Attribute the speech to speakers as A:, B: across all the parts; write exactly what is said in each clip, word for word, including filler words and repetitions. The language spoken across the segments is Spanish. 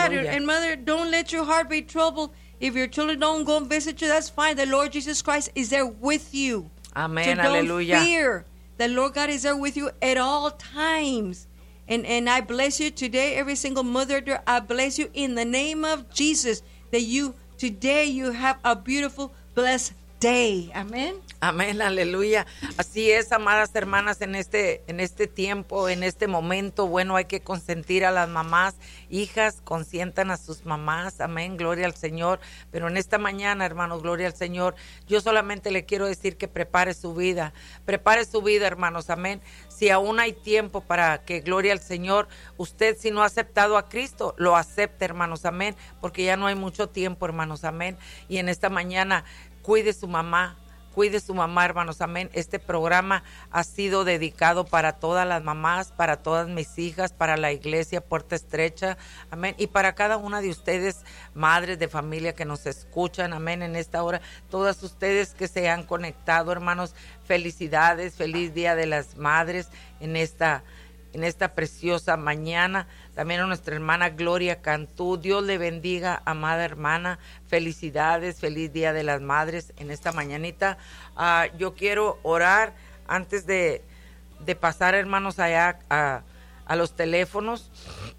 A: Aleluya.
B: And mother, don't let your heart be troubled. If your children don't go and visit you, that's fine. The Lord Jesus Christ is there with you.
A: Amén,
B: so don't
A: aleluya.
B: fear. The Lord God is there with you at all times. And and I bless you today, every single mother there, I bless you in the name of Jesus, that you today you have a beautiful, blessed day. Amén.
A: Amén, aleluya. Así es, amadas hermanas, en este, en este tiempo, en este momento, bueno, hay que consentir a las mamás. Hijas, consientan a sus mamás, amén, gloria al Señor. Pero en esta mañana, hermanos, gloria al Señor, yo solamente le quiero decir que prepare su vida, prepare su vida, hermanos, amén. Si aún hay tiempo para que, gloria al Señor, usted si no ha aceptado a Cristo, lo acepte, hermanos, amén, porque ya no hay mucho tiempo, hermanos, amén. Y en esta mañana, cuide su mamá. Cuide su mamá, hermanos, amén. Este programa ha sido dedicado para todas las mamás, para todas mis hijas, para la iglesia Puerta Estrecha, amén. Y para cada una de ustedes, madres de familia que nos escuchan, amén, en esta hora. Todas ustedes que se han conectado, hermanos, felicidades, feliz Día de las Madres en esta, en esta preciosa mañana. También a nuestra hermana Gloria Cantú. Dios le bendiga, amada hermana. Felicidades, feliz Día de las Madres en esta mañanita. Uh, yo quiero orar antes de, de pasar, hermanos, allá a, a los teléfonos.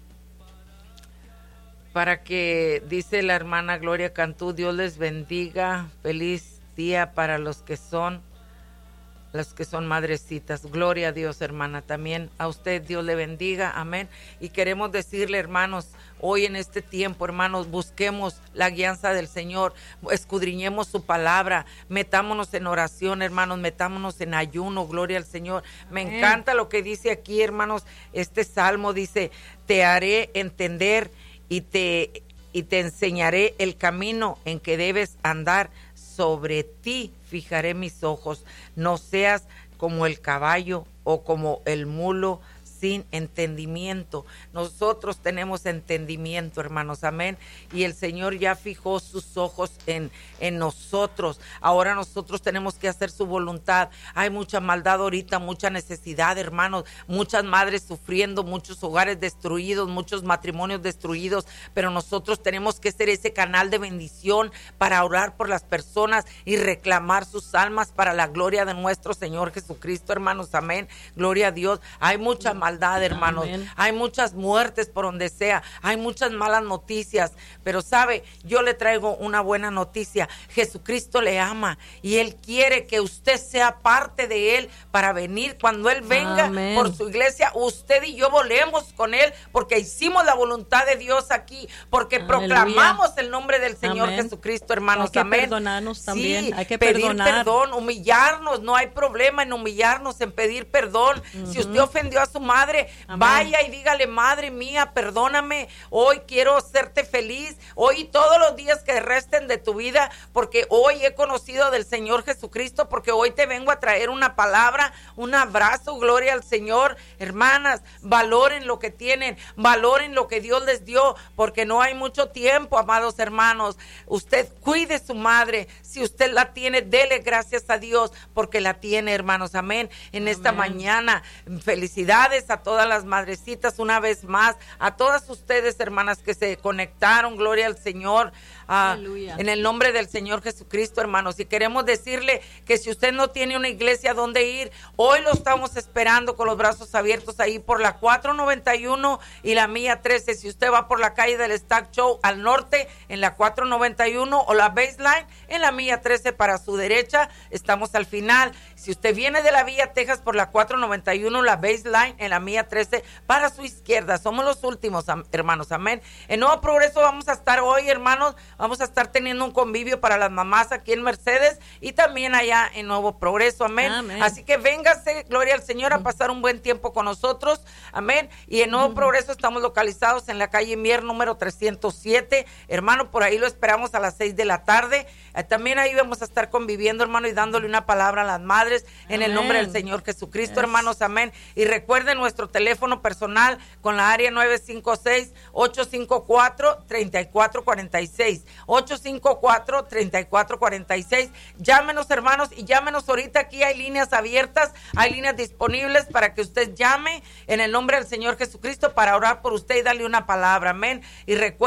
A: Para que, dice la hermana Gloria Cantú, Dios les bendiga. Feliz día para los que son las que son madrecitas. Gloria a Dios, hermana. También a usted Dios le bendiga, amén. Y queremos decirle, hermanos, hoy en este tiempo, hermanos, busquemos la guianza del Señor, escudriñemos su palabra, metámonos en oración, hermanos, metámonos en ayuno, gloria al Señor. Me amén. Encanta lo que dice aquí, hermanos, este salmo dice, te haré entender y te, y te enseñaré el camino en que debes andar. Sobre ti fijaré mis ojos, no seas como el caballo o como el mulo sin entendimiento. Nosotros tenemos entendimiento, hermanos, amén. Y el Señor ya fijó sus ojos en, en nosotros. Ahora nosotros tenemos que hacer su voluntad. Hay mucha maldad ahorita, mucha necesidad, hermanos. Muchas madres sufriendo, muchos hogares destruidos, muchos matrimonios destruidos. Pero nosotros tenemos que ser ese canal de bendición para orar por las personas y reclamar sus almas para la gloria de nuestro Señor Jesucristo, hermanos, amén. Gloria a Dios. Hay mucha maldad. Maldad, hermanos. Amén. Hay muchas muertes por donde sea, hay muchas malas noticias, pero sabe, yo le traigo una buena noticia. Jesucristo le ama y Él quiere que usted sea parte de Él para venir cuando Él venga. Amén. Por su iglesia, usted y yo volemos con Él porque hicimos la voluntad de Dios aquí, porque aleluya. Proclamamos el nombre del Señor amén. Jesucristo, hermanos. Hay que amén.
C: Perdonarnos también,
A: sí,
C: hay que
A: pedir
C: perdonar.
A: perdón, humillarnos, no hay problema en humillarnos, en pedir perdón. Uh-huh. Si usted ofendió a su madre, Madre, amén. Vaya y dígale, madre mía, perdóname, hoy quiero hacerte feliz, hoy y todos los días que resten de tu vida, porque hoy he conocido del Señor Jesucristo, porque hoy te vengo a traer una palabra, un abrazo, gloria al Señor. Hermanas, valoren lo que tienen, valoren lo que Dios les dio, porque no hay mucho tiempo, amados hermanos. Usted cuide su madre, si usted la tiene, dele gracias a Dios, porque la tiene, hermanos, amén. En amén. Esta mañana, felicidades a todas las madrecitas una vez más, a todas ustedes, hermanas, que se conectaron, gloria al Señor, uh, en el nombre del Señor Jesucristo, hermanos. Y queremos decirle que si usted no tiene una iglesia donde ir, hoy lo estamos esperando con los brazos abiertos ahí por la cuatro noventa y uno y la milla trece. Si usted va por la calle del Stack Show al norte, en la cuatro noventa y uno, o la Baseline en la milla trece para su derecha, estamos al final. Si usted viene de la Villa Texas por la cuatro noventa y uno, la Baseline en la milla trece para su izquierda. Somos los últimos, hermanos, amén. En Nuevo Progreso vamos a estar hoy, hermanos, vamos a estar teniendo un convivio para las mamás aquí en Mercedes y también allá en Nuevo Progreso, amén. amén. Así que véngase, gloria al Señor, a pasar un buen tiempo con nosotros, amén. Y en Nuevo uh-huh. Progreso estamos localizados en la calle Mier número trescientos siete, hermano, por ahí lo esperamos a las seis de la tarde. Eh, también ahí vamos a estar conviviendo, hermano, y dándole una palabra a las madres en amén. El nombre del Señor Jesucristo, yes. hermanos, amén. Y recuerden nuestro teléfono personal con la área nueve cinco seis, ocho cinco cuatro, tres cuatro cuatro seis, ocho cinco cuatro, tres cuatro cuatro seis. Llámenos, hermanos, y llámenos ahorita. Aquí hay líneas abiertas, hay líneas disponibles para que usted llame en el nombre del Señor Jesucristo para orar por usted y darle una palabra, amén. Y recuerden